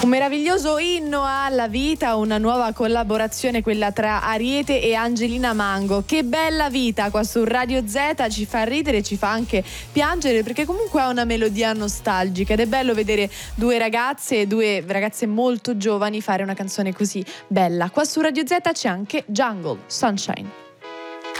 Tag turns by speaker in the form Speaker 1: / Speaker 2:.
Speaker 1: Un meraviglioso inno alla vita, una nuova collaborazione, quella tra Ariete e Angelina Mango. Che bella vita qua su Radio Z, ci fa ridere, ci fa anche piangere, perché comunque ha una melodia nostalgica ed è bello vedere due ragazze molto giovani fare una canzone così bella. Qua su Radio Z c'è anche Jungle, Sunshine.